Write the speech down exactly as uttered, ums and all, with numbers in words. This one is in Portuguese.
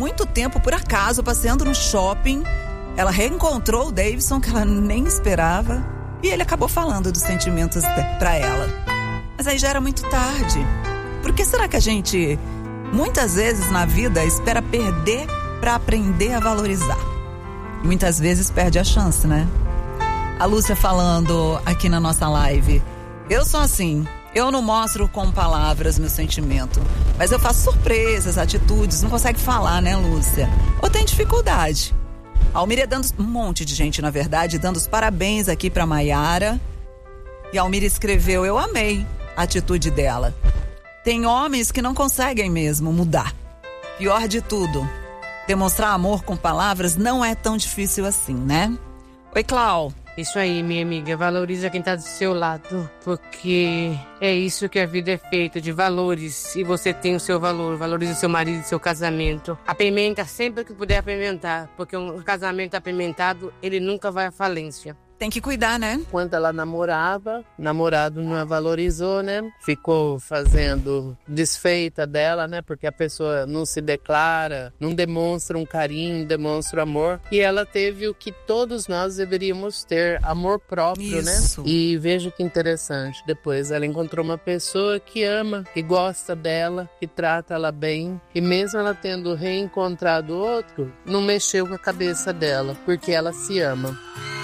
muito tempo, por acaso, passeando no shopping, ela reencontrou o Davidson, que ela nem esperava, e ele acabou falando dos sentimentos pra ela. Mas aí já era muito tarde. Por que será que a gente, muitas vezes na vida, espera perder pra aprender a valorizar? E muitas vezes perde a chance, né? A Lúcia falando aqui na nossa live: eu sou assim, eu não mostro com palavras meu sentimento, mas eu faço surpresas, atitudes. Não consegue falar, né, Lúcia? Ou tem dificuldade? A Almíria dando, um monte de gente, na verdade, dando os parabéns aqui pra Maiara. E a Almíria escreveu: eu amei a atitude dela. Tem homens que não conseguem mesmo mudar. Pior de tudo, demonstrar amor com palavras não é tão difícil assim, né? Oi, Clau. Isso aí, minha amiga, valoriza quem tá do seu lado, porque é isso que a vida é feita, de valores, e você tem o seu valor, valoriza o seu marido, seu casamento. Apimenta sempre que puder apimentar, porque um casamento apimentado, ele nunca vai à falência. Tem que cuidar, né? Quando ela namorava, namorado não a valorizou, né? Ficou fazendo desfeita dela, né? Porque a pessoa não se declara, não demonstra um carinho, demonstra amor. E ela teve o que todos nós deveríamos ter, amor próprio, Isso. né? E veja que interessante, depois ela encontrou uma pessoa que ama, que gosta dela, que trata ela bem. E mesmo ela tendo reencontrado outro, não mexeu com a cabeça dela, porque ela se ama.